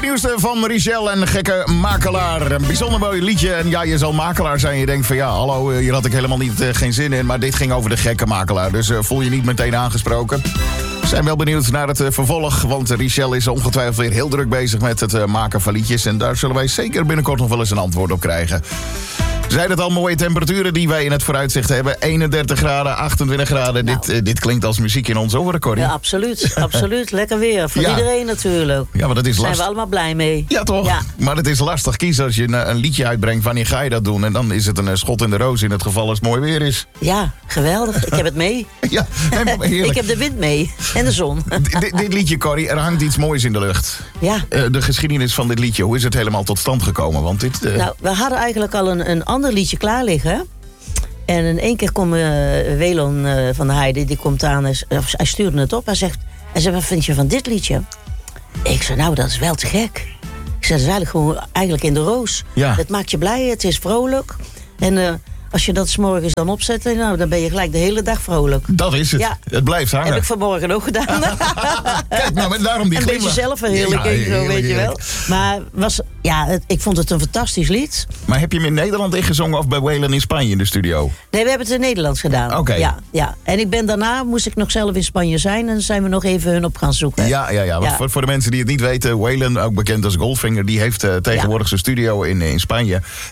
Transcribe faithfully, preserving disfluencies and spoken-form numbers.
nieuwste van Richelle en Gekke Makelaar. Een bijzonder mooi liedje. En ja, je zal makelaar zijn. Je denkt van ja, hallo, hier had ik helemaal niet, uh, geen zin in. Maar dit ging over de Gekke Makelaar. Dus uh, voel je niet meteen aangesproken. We zijn wel benieuwd naar het uh, vervolg. Want Richelle is ongetwijfeld weer heel druk bezig met het uh, maken van liedjes. En daar zullen wij zeker binnenkort nog wel eens een antwoord op krijgen. Zijn het al mooie temperaturen die wij in het vooruitzicht hebben? eenendertig graden, achtentwintig graden. Nou. Dit, uh, dit klinkt als muziek in ons oren, Corrie. Ja, absoluut. absoluut. Lekker weer. Voor ja. iedereen natuurlijk. Ja, maar dat is Daar lastig. zijn we allemaal blij mee. Ja, toch? Ja. Maar het is lastig kiezen als je een, een liedje uitbrengt. Wanneer ga je dat doen? En dan is het een schot in de roos in het geval als het mooi weer is. Ja, geweldig. Ik heb het mee. Ja, heerlijk. Ik heb de wind mee. En de zon. D- dit, dit liedje, Corrie, er hangt iets moois in de lucht. Ja. Uh, de geschiedenis van dit liedje, hoe is het helemaal tot stand gekomen? Want dit, uh... Nou, we hadden eigenlijk al een, een ander liedje klaar liggen. En in één keer komt uh, Welon uh, van de Heide, die komt aan, en, of hij stuurde het op. Hij zegt, hij zegt, wat vind je van dit liedje? Ik zei, nou, dat is wel te gek. Ik zei, dat is eigenlijk gewoon eigenlijk in de roos. Ja. Het maakt je blij, het is vrolijk. En uh, als je dat 's morgens dan opzet, nou, dan ben je gelijk de hele dag vrolijk. Dat is het. Ja. Het blijft hangen. Heb ik vanmorgen ook gedaan. Kijk, nou, maar daarom die een glimlach. beetje zelfverheerlijking, ja, zo, weet je wel. Maar was, ja, het, ik vond het een fantastisch lied. Maar heb je hem in Nederland ingezongen of bij Waylon in Spanje in de studio? Nee, we hebben het in Nederlands gedaan. Oké. Okay. Ja, ja. En ik ben daarna, moest ik nog zelf in Spanje zijn... en zijn we nog even hun op gaan zoeken. Ja, ja, ja. Want ja. Voor, voor de mensen die het niet weten... Waylon, ook bekend als Goldfinger... die heeft uh, tegenwoordig ja. zijn studio in, in Spanje.